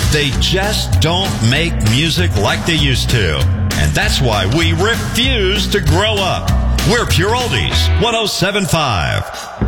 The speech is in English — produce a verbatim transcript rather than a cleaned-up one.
They just don't make music like they used to. And that's why we refuse to grow up. We're Pure Oldies, one oh seven point five.